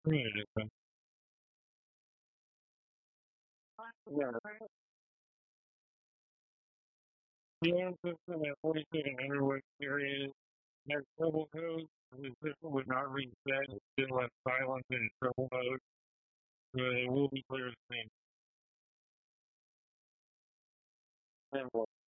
Right. Yeah. The answer to that wasted interweb period next trouble code, the system would not reset, it's still left silent in trouble mode, so it will be clear as pain.